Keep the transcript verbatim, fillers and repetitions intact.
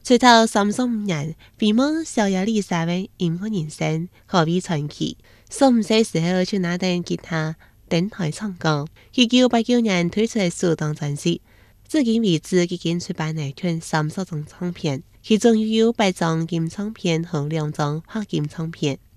出道三十五年，飞往小亚丽莎的音乐人生可谓傳奇。十五歲時候就拿定吉他登台唱歌。一九八九年推出首張專輯，至今為止已經出版了近三十張唱片，其中又有八張金唱片和兩張白金唱片。